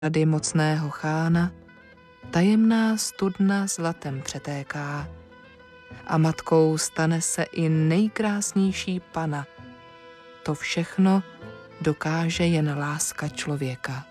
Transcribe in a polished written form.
rady mocného chána, tajemná studna zlatem přetéká a matkou stane se i nejkrásnější pana. To všechno dokáže jen láska člověka.